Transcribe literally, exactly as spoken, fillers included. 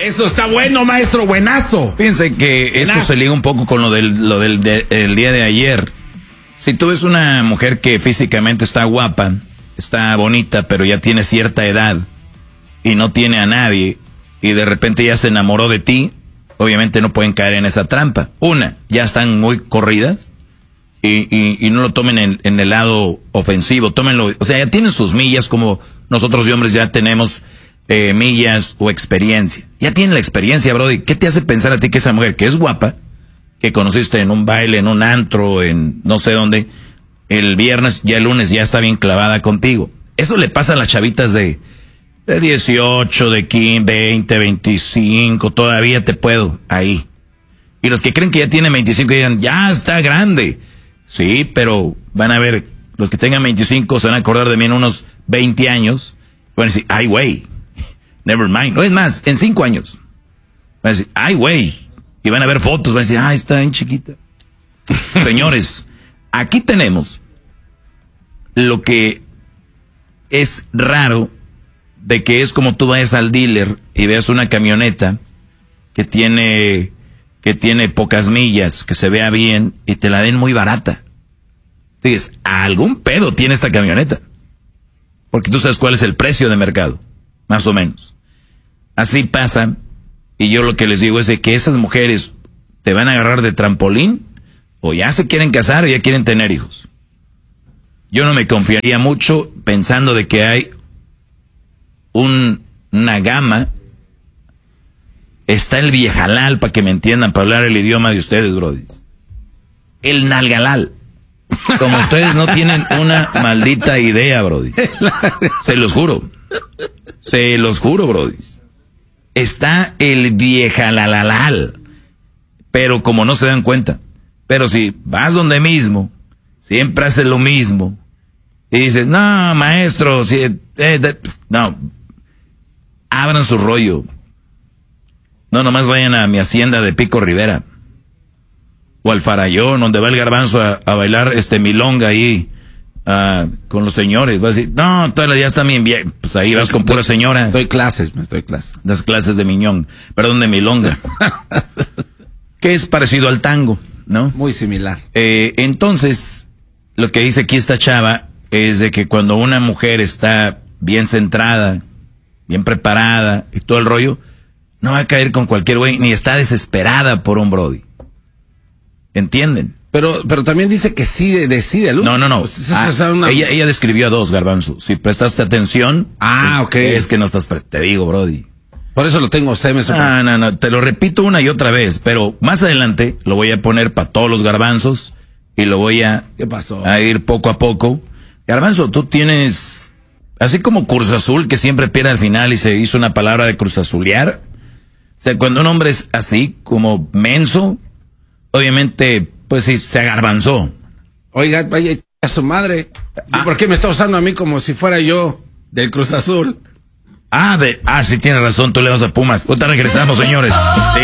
Eso está bueno, maestro, buenazo. Fíjense que buenazo. Esto se liga un poco con lo del, lo del de, el día de ayer. Si tú ves una mujer que físicamente está guapa, está bonita, pero ya tiene cierta edad y no tiene a nadie, y de repente ya se enamoró de ti, obviamente no pueden caer en esa trampa. Una, ya están muy corridas y, y, y no lo tomen en, en el lado ofensivo, tómenlo, o sea, ya tienen sus millas como nosotros de hombres ya tenemos eh, millas o experiencia. Ya tienen la experiencia, brody. ¿Qué te hace pensar a ti que esa mujer que es guapa, que conociste en un baile, en un antro, en no sé dónde, el viernes, ya el lunes ya está bien clavada contigo? Eso le pasa a las chavitas de, de dieciocho, de quince, veinte, veinticinco, todavía te puedo, ahí. Y los que creen que ya tienen veinticinco digan, ya está grande. Sí, pero van a ver, los que tengan veinticinco se van a acordar de mí en unos veinte años. Van a decir, ay, güey, never mind. No es más, en cinco años. Van a decir, ay, güey. Y van a ver fotos, van a decir, ay, está bien chiquita. Señores, aquí tenemos lo que es raro de que es como tú vayas al dealer y veas una camioneta que tiene, que tiene pocas millas, que se vea bien y te la den muy barata. Dices, algún pedo tiene esta camioneta. Porque tú sabes cuál es el precio de mercado, más o menos. Así pasa, y yo lo que les digo es de que esas mujeres te van a agarrar de trampolín, o ya se quieren casar o ya quieren tener hijos. Yo no me confiaría mucho pensando de que hay un, una gama. Está el viejalal, para que me entiendan, para hablar el idioma de ustedes, brody. El nalgalal. Como ustedes no tienen una maldita idea, brody. Se los juro. Se los juro, brody. Está el viejalalal. Pero como no se dan cuenta. Pero si vas donde mismo, siempre haces lo mismo. Y dices, no, maestro, si, eh, eh, no. Abran su rollo. No, nomás vayan a mi hacienda de Pico Rivera. O al Farallón, donde va el Garbanzo a, a bailar este milonga ahí uh, con los señores. Vas a decir, no, todas las días también bien. Pues ahí vas con pura señora. Doy clases, me doy clases. Das clases de miñón, perdón, de milonga. Que es parecido al tango, ¿no? Muy similar. Eh, entonces, lo que dice aquí esta chava es de que cuando una mujer está bien centrada, bien preparada y todo el rollo, no va a caer con cualquier güey, ni está desesperada por un brody. ¿Entienden? Pero, pero también dice que sí decide, Luz. No, no, no. Pues eso, ah, es una... ella, ella describió a dos, Garbanzo. Si prestaste atención. Ah, ok. Es que no estás, pre- te digo, brody. Por eso lo tengo, se me Ah, no, no, te lo repito una y otra vez, pero más adelante lo voy a poner para todos los garbanzos y lo voy a, ¿Qué pasó? a ir poco a poco. Garbanzo, tú tienes, así como Cruz Azul, que siempre pierde al final y se hizo una palabra de Cruz Azulear. O sea, cuando un hombre es así, como menso, obviamente, pues sí, se agarbanzó. Oiga, vaya a su madre. Ah. ¿Por qué me está usando a mí como si fuera yo del Cruz Azul? Ah, de, ah, sí tiene razón, tú le vas a Pumas. Ahorita regresamos, señores. Sí.